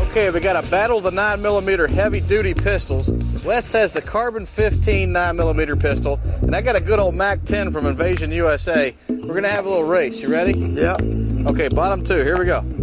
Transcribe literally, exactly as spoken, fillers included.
Okay, we got a battle of the nine millimeter heavy duty pistols. Wes has the Carbon fifteen nine millimeter pistol, and I got a good old Mac ten from Invasion U S A. We're gonna have a little race. You ready? Yeah. Okay, bottom two, here we go.